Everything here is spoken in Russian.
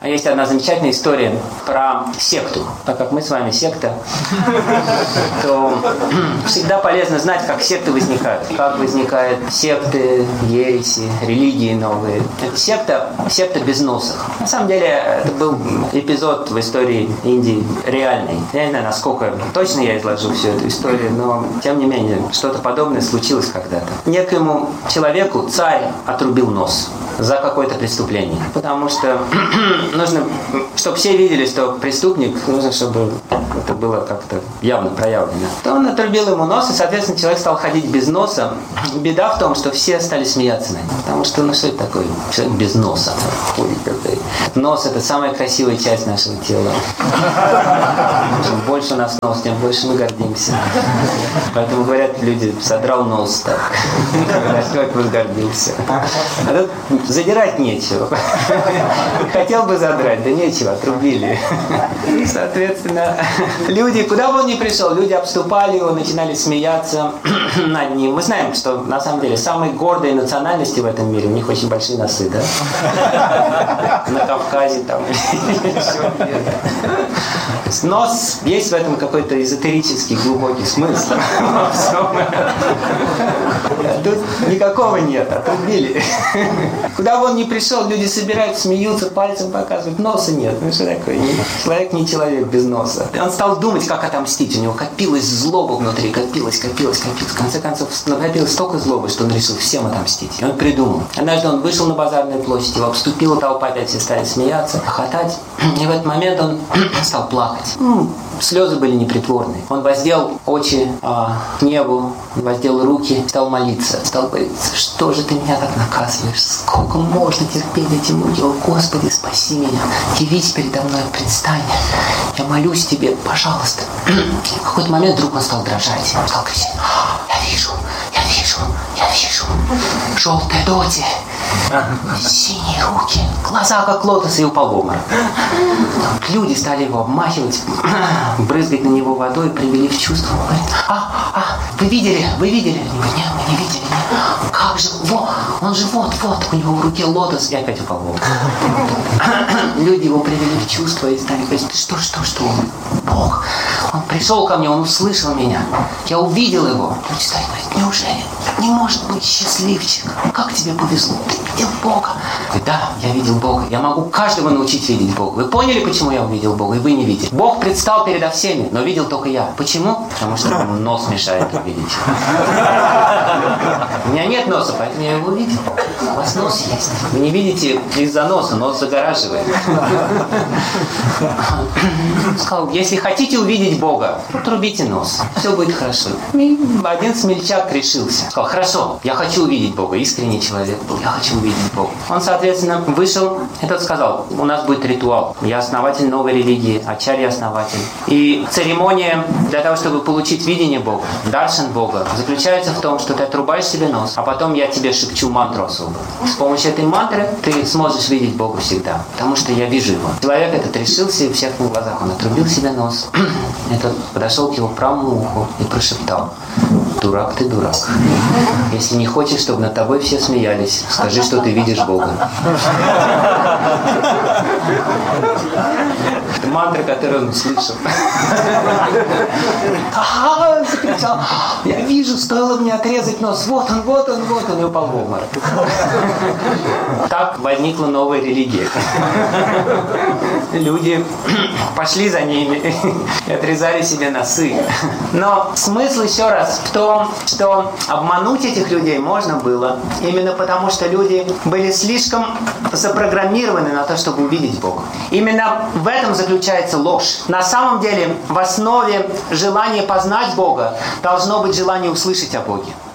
Есть одна замечательная история про секту. Так как мы с вами секта, то всегда полезно знать, как секты возникают. Как возникают секты, ереси, религии новые. Это секта безносых. На самом деле, это был эпизод в истории Индии реальный. Я не знаю, насколько точно я изложу всю эту историю, но, тем не менее, что-то подобное случилось когда-то. Некоему человеку царь отрубил нос за какое-то преступление. Потому что нужно, чтобы все видели, что преступник, нужно, чтобы это было как-то явно проявлено. То он отрубил ему нос, и, соответственно, человек стал ходить без носа. Беда в том, что все стали смеяться над ним. Потому что, ну что это такое? Человек без носа ходит. Нос – это самая красивая часть нашего тела. Чем больше у нас нос, тем больше мы гордимся. Поэтому говорят люди, содрал нос так. Когда человек возгордился. А тут задирать нечего. Хотел бы задрать, да нечего, отрубили. Соответственно, люди, куда бы он ни пришел, люди обступали его, начинали смеяться над ним. Мы знаем, что на самом деле самые гордые национальности в этом мире, у них очень большие носы, да? На Кавказе там. Нос, есть в этом какой-то эзотерический глубокий смысл. Тут никакого нет, отрубили. Куда бы он ни пришел, люди собирают, смеются, пальцем показывают. Носа нет. Ну что такое? Человек не человек без носа. Он стал думать, как отомстить. У него копилась злоба внутри, копилась. В конце концов, накопилось столько злобы, что он решил всем отомстить. И он придумал. Однажды он вышел на базарную площадь, его обступила толпа, опять все стали смеяться, хохотать. И в этот момент он стал плакать. Слезы были непритворные. Он воздел очи к небу, воздел руки, стал молиться. Стал говорить, что же ты меня так наказываешь? Сколько можно терпеть эти муки? О, Господи, спаси меня. Явись передо мной, предстань. Я молюсь тебе, пожалуйста. В какой-то момент вдруг он стал дрожать. Он стал кричать, я вижу. Желтая доти. Синие руки. Глаза как лотосы, и упал в обморок. Люди стали его обмахивать, брызгать на него водой, привели в чувство. Он говорит, вы видели? Они говорят, нет, мы не видели. Как же? Он же вот, у него в руке лотос. И опять упал в обморок. Люди его привели в чувство и стали говорить, что? Бог. Он пришел ко мне, он услышал меня. Я увидел его. Люди стали говорить, неужели? Не может быть, счастливчик. Как тебе повезло? Ты видел Бога? Говорит, да, я видел Бога. Я могу каждого научить видеть Бога. Вы поняли, почему я увидел Бога, и вы не видите? Бог предстал передо всеми, но видел только я. Почему? Потому что нос мешает увидеть. У меня нет носа, поэтому я его увидел. У вас нос есть. Вы не видите из-за носа, нос загораживает. Сказал, если хотите увидеть Бога, отрубите нос. Все будет хорошо. И один смельчак решился. Сказал, хорошо, я хочу увидеть Бога. Искренний человек был, я хочу увидеть Бога. Он, соответственно, вышел, и тот сказал, у нас будет ритуал. Я основатель новой религии, ачарья основатель. И церемония для того, чтобы получить видение Бога, даршан Бога, заключается в том, что ты отрубаешь себе нос, а потом я тебе шепчу мантру особую. С помощью этой мантры ты сможешь видеть Бога всегда, потому что я вижу его. Человек этот решился, и у всех на глазах он отрубил себе нос. Этот подошел к его правому уху и прошептал, дурак ты дурак. Если не хочешь, чтобы над тобой все смеялись, скажи, что ты видишь Бога. Это мантра, которую он услышал. Закричал, я вижу, стоило мне отрезать нос. Вот он, и упал в обморок. Так возникла новая религия. Люди пошли за ними и отрезали себе носы. Но смысл еще раз в том, что обмануть этих людей можно было, именно потому что люди были слишком запрограммированы на то, чтобы увидеть Бога. Именно в этом заключается ложь. На самом деле, в основе желания познать Бога должно быть желание услышать о Боге.